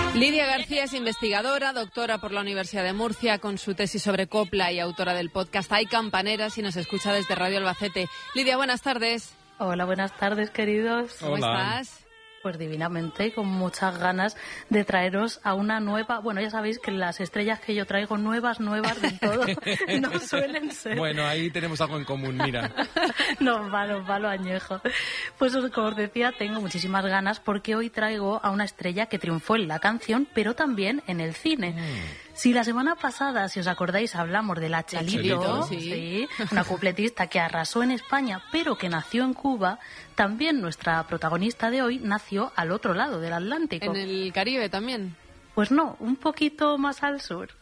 Lidia García es investigadora, doctora por la Universidad de Murcia, con su tesis sobre copla y autora del podcast Hay Campaneras, y nos escucha desde Radio Albacete. Lidia, buenas tardes. Hola, buenas tardes, queridos. ¿Cómo estás? Pues divinamente, con muchas ganas de traeros a una nueva... Bueno, ya sabéis que las estrellas que yo traigo nuevas del todo no suelen ser. Bueno, ahí tenemos algo en común, mira. Nos va lo añejo. Pues como os decía, tengo muchísimas ganas porque hoy traigo a una estrella que triunfó en la canción, pero también en el cine. Si la semana pasada, si os acordáis, hablamos de la Chelito, sí, una cupletista que arrasó en España, pero que nació en Cuba, también nuestra protagonista de hoy nació al otro lado del Atlántico. ¿En el Caribe también? Pues no, un poquito más al sur.